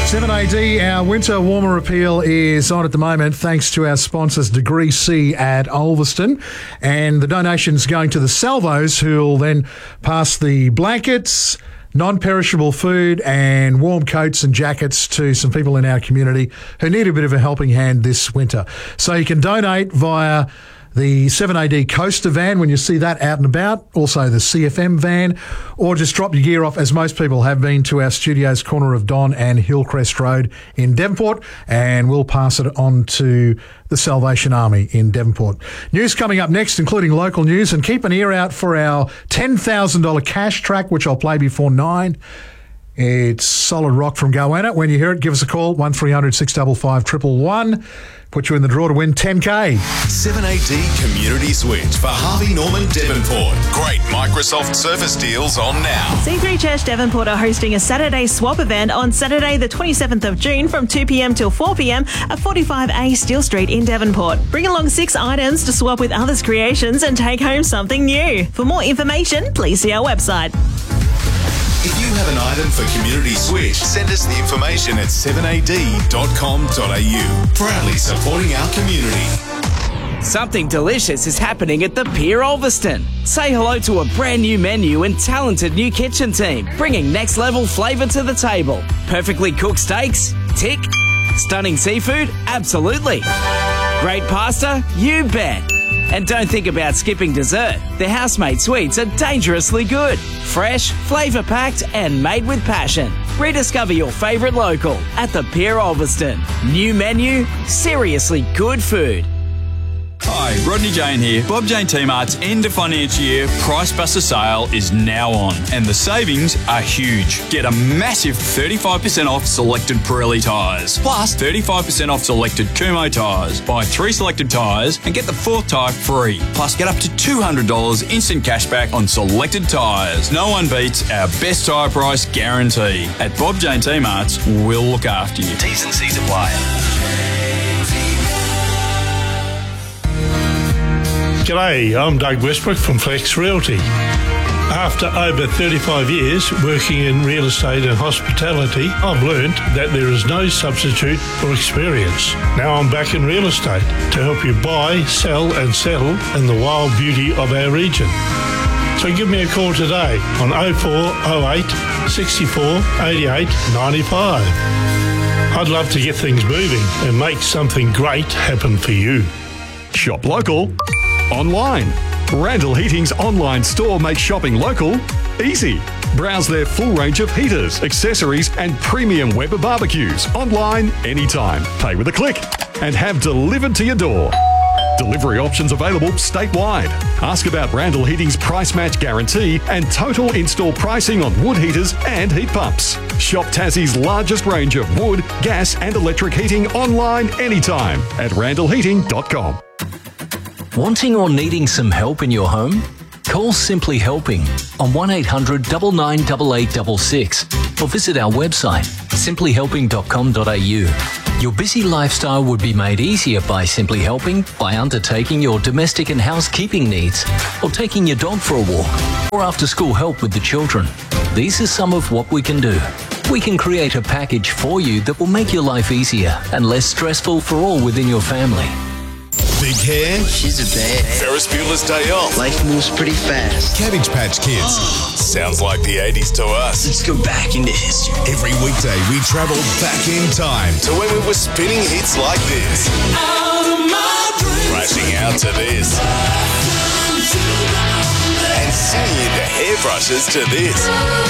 7AD, our winter warmer appeal is on at the moment thanks to our sponsors Degree C at Ulverston, and the donation's going to the Salvos, who will then pass the blankets, non-perishable food and warm coats and jackets to some people in our community who need a bit of a helping hand this winter. So you can donate via the 7AD Coaster van when you see that out and about, also the CFM van, or just drop your gear off, as most people have been, to our studios corner of Don and Hillcrest Road in Devonport, and we'll pass it on to the Salvation Army in Devonport. News coming up next, including local news, and keep an ear out for our $10,000 cash track, which I'll play before 9. It's solid rock from Goanna. When you hear it, give us a call, 1300 655 111. Put you in the draw to win $10K. 7AD Community Switch for Harvey Norman Devonport. Great Microsoft Surface deals on now. C3 Church Devonport are hosting a Saturday swap event on Saturday the 27th of June from 2 p.m. till 4 p.m. at 45A Steel Street in Devonport. Bring along 6 items to swap with others' creations and take home something new. For more information, please see our website. If you have an item for Community Switch, send us the information at 7ad.com.au. Proudly supporting our community. Something delicious is happening at the Pier Ulverston. Say hello to a brand new menu and talented new kitchen team, bringing next level flavour to the table. Perfectly cooked steaks? Tick. Stunning seafood? Absolutely. Great pasta? You bet. And don't think about skipping dessert. The house-made sweets are dangerously good. Fresh, flavour-packed and made with passion. Rediscover your favourite local at the Pier Ulverston. New menu, seriously good food. Hi, Rodney Jane here. Bob Jane T-Mart's end of financial year Price Buster sale is now on, and the savings are huge. Get a massive 35% off selected Pirelli tyres, plus 35% off selected Kumho tyres. Buy 3 selected tyres and get the 4th tyre free. Plus get up to $200 instant cashback on selected tyres. No one beats our best tyre price guarantee. At Bob Jane T-Mart's, we'll look after you. T's and C's apply. G'day, I'm Doug Westbrook from Flex Realty. After over 35 years working in real estate and hospitality, I've learned that there is no substitute for experience. Now I'm back in real estate to help you buy, sell and settle in the wild beauty of our region. So give me a call today on 0408 64 88 95. I'd love to get things moving and make something great happen for you. Shop local, online. Randall Heating's online store makes shopping local easy. Browse their full range of heaters, accessories and premium Weber barbecues online anytime. Pay with a click and have delivered to your door. Delivery options available statewide. Ask about Randall Heating's price match guarantee and total install pricing on wood heaters and heat pumps. Shop Tassie's largest range of wood, gas and electric heating online anytime at randallheating.com. Wanting or needing some help in your home? Call Simply Helping on 1800 998866 or visit our website simplyhelping.com.au. Your busy lifestyle would be made easier by Simply Helping by undertaking your domestic and housekeeping needs, or taking your dog for a walk, or after school help with the children. These are some of what we can do. We can create a package for you that will make your life easier and less stressful for all within your family. Big hair? She's a bear. Ferris Bueller's Day Off? Life moves pretty fast. Cabbage Patch Kids? Sounds like the 80s to us. Let's go back into history. Every weekday we travel back in time to when we were spinning hits like this. Out of my dreams. Crashing out to this. And singing into hairbrushes to this.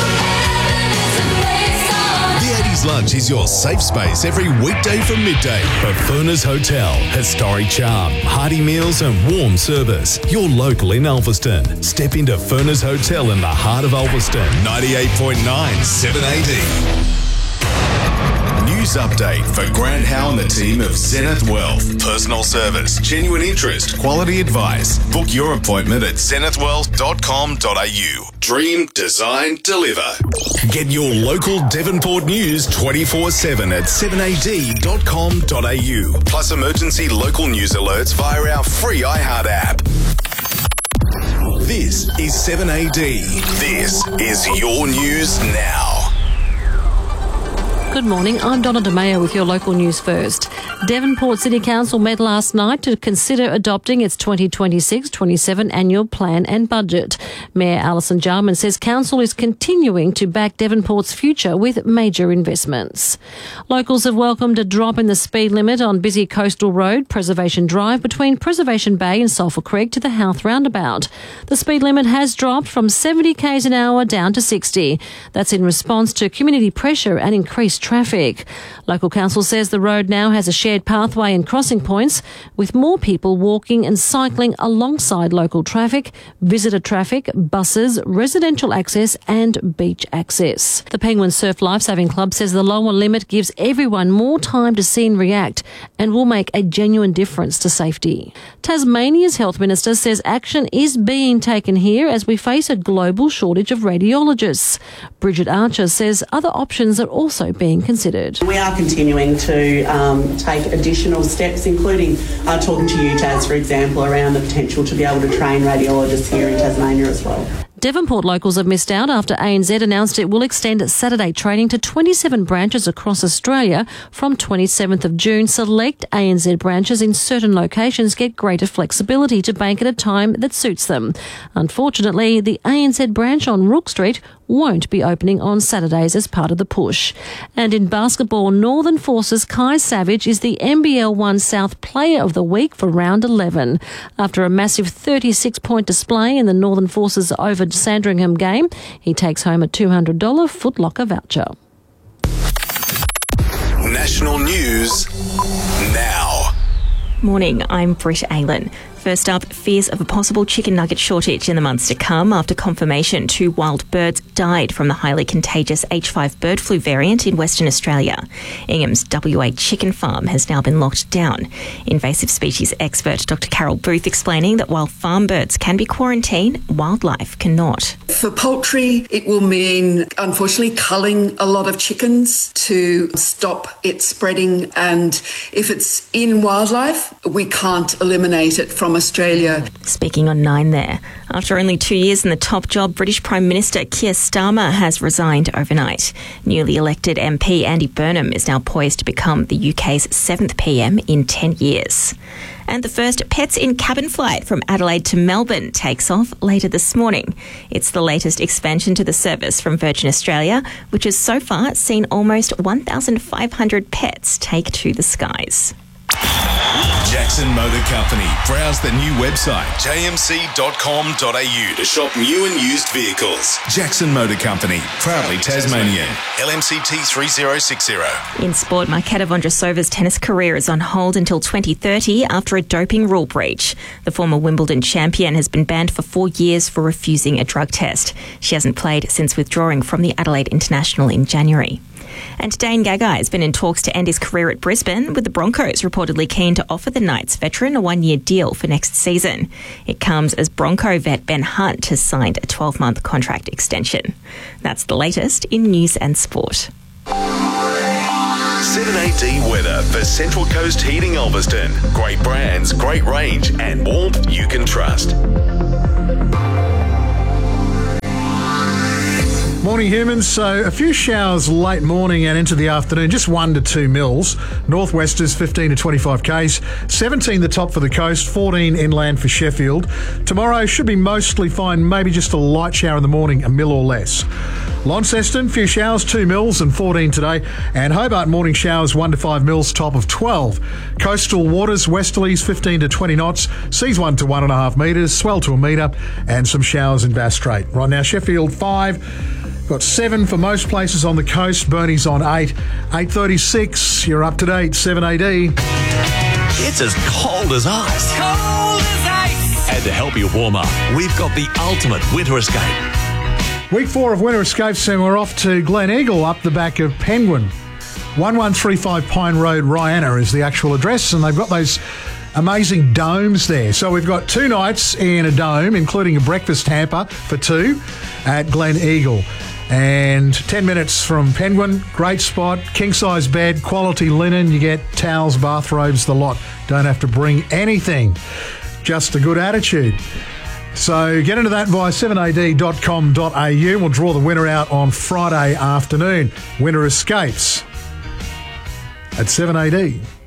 The 80s Lunch is your safe space every weekday from midday for Furness Hotel. Historic charm, hearty meals and warm service. You're local in Ulverston. Step into Furness Hotel in the heart of Ulverston. 98.9 7AD. News update for Grant Howe and the team of Zenith Wealth. Personal service, genuine interest, quality advice. Book your appointment at zenithwealth.com.au. Dream, design, deliver. Get your local Devonport news 24/7 at 7ad.com.au. Plus emergency local news alerts via our free iHeart app. This is 7AD. This is your news now. Good morning, I'm Donna DeMeo with your local news first. Devonport City Council met last night to consider adopting its 2026-27 annual plan and budget. Mayor Alison Jarman says council is continuing to back Devonport's future with major investments. Locals have welcomed a drop in the speed limit on busy coastal road, Preservation Drive, between Preservation Bay and Sulphur Creek to the Howth roundabout. The speed limit has dropped from 70 k's an hour down to 60. That's in response to community pressure and increased traffic. Local council says the road now has a shared pathway and crossing points, with more people walking and cycling alongside local traffic, visitor traffic, buses, residential access and beach access. The Penguin Surf Lifesaving Club says the lower limit gives everyone more time to see and react and will make a genuine difference to safety. Tasmania's Health Minister says action is being taken here as we face a global shortage of radiologists. Bridget Archer says other options are also being considered. We are continuing to take additional steps, including talking to UTAS, for example, around the potential to be able to train radiologists here in Tasmania as well. Devonport locals have missed out after ANZ announced it will extend Saturday training to 27 branches across Australia from 27th of June. Select ANZ branches in certain locations get greater flexibility to bank at a time that suits them. Unfortunately, the ANZ branch on Rook Street won't be opening on Saturdays as part of the push. And in basketball, Northern Force's Kai Savage is the NBL 1 South Player of the Week for round 11. After a massive 36-point display in the Northern Force's over Sandringham game, he takes home a $200 Foot Locker voucher. National news now. Morning, I'm Britt Aylan. First up, fears of a possible chicken nugget shortage in the months to come after confirmation 2 wild birds died from the highly contagious H5 bird flu variant in Western Australia. Ingham's WA chicken farm has now been locked down. Invasive species expert Dr. Carol Booth explaining that while farm birds can be quarantined, wildlife cannot. For poultry, it will mean, unfortunately, culling a lot of chickens to stop it spreading. And if it's in wildlife, we can't eliminate it from Australia. Speaking on 9 there. After only 2 years in the top job, British Prime Minister Keir Starmer has resigned overnight. Newly elected MP Andy Burnham is now poised to become the UK's 7th PM in 10 years. And the first Pets in Cabin flight from Adelaide to Melbourne takes off later this morning. It's the latest expansion to the service from Virgin Australia, which has so far seen almost 1,500 pets take to the skies. Jackson Motor Company. Browse the new website, jmc.com.au, to shop new and used vehicles. Jackson Motor Company, proudly Tasmanian. LMCT 3060. In sport, Marketa Vondrousova's tennis career is on hold until 2030 after a doping rule breach. The former Wimbledon champion has been banned for 4 years for refusing a drug test. She hasn't played since withdrawing from the Adelaide International in January. And Dane Gagai has been in talks to end his career at Brisbane, with the Broncos reportedly keen to offer the Knights veteran a 1-year deal for next season. It comes as Bronco vet Ben Hunt has signed a 12-month contract extension. That's the latest in news and sport. 7AD weather for Central Coast Heating Ulverston. Great brands, great range, and warmth you can trust. Morning, humans. So a few showers late morning and into the afternoon, just 1 to 2 mils. Northwesters 15 to 25 k's, 17 the top for the coast, 14 inland for Sheffield. Tomorrow should be mostly fine, maybe just a light shower in the morning, a mil or less. Launceston, few showers, 2 mils and 14 today. And Hobart, morning showers, 1 to 5 mils, top of 12. Coastal waters, westerlies 15 to 20 knots, seas 1 to 1.5 metres, swell to a metre, and some showers in Bass Strait. Right now, Sheffield 5. Got 7 for most places on the coast. Burnie's on 8. 8:36. You're up to date. 7AD. It's as cold as ice. Cold as ice. And to help you warm up, we've got the ultimate winter escape. Week 4 of Winter Escapes, and we're off to Glen Eagle up the back of Penguin. 1135 Pine Road, Rihanna is the actual address, and they've got those amazing domes there. So we've got 2 nights in a dome, including a breakfast hamper for 2 at Glen Eagle. And 10 minutes from Penguin, great spot, king-size bed, quality linen, you get towels, bathrobes, the lot. Don't have to bring anything, just a good attitude. So get into that via 7ad.com.au. We'll draw the winner out on Friday afternoon. Winter Escapes at 7 AD.